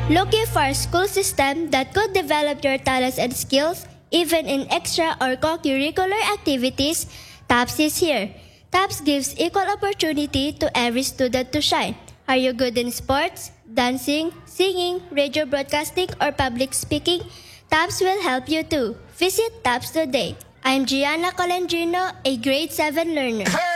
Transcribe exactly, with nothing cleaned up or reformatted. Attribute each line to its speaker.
Speaker 1: Looking for a school system that could develop your talents and skills, even in extra or co-curricular activities? TAPS is here. TAPS gives equal opportunity to every student to shine. Are you good in sports, dancing, singing, radio broadcasting, or public speaking? TAPS will help you too. Visit TAPS today. I'm Gianna Colendrino, a grade seven learner.